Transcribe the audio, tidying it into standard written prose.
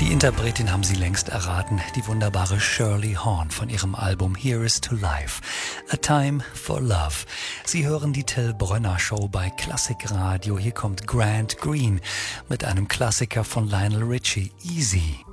Die Interpretin haben Sie längst erraten, die wunderbare Shirley Horn von ihrem Album Here Is to Life, A Time for Love. Sie hören die Till Brönner Show bei Klassikradio. Hier kommt Grant Green mit einem Klassiker von Lionel Richie, Easy.